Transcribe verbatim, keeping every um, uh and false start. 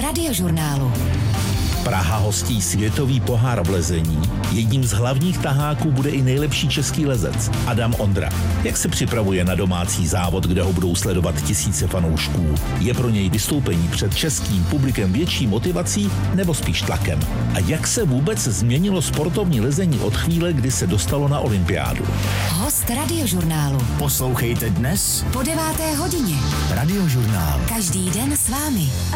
Radiožurnálu. Praha hostí světový pohár v lezení. Jedním z hlavních taháků bude i nejlepší český lezec Adam Ondra. Jak se připravuje na domácí závod, kde ho budou sledovat tisíce fanoušků? Je pro něj vystoupení před českým publikem větší motivací nebo spíš tlakem? A jak se vůbec změnilo sportovní lezení od chvíle, kdy se dostalo na olympiádu? Host Radiožurnálu. Poslouchejte dnes Po deváté hodině. Radiožurnál. Každý den s vámi.